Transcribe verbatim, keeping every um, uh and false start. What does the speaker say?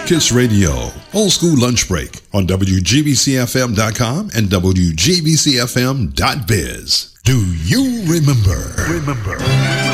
Kiss Radio, Old School Lunch Break on W G B C F M dot com and W G B C F M dot biz. Do you remember? Remember.